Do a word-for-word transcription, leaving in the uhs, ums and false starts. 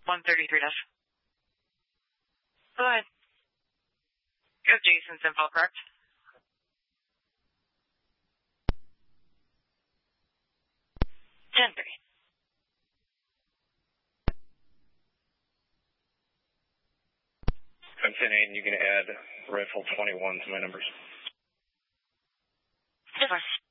one thirty-three dash. Go ahead. You have Jason's info, correct? ten three. I'm ten eight, and you can add rifle twenty-one to my numbers. Different.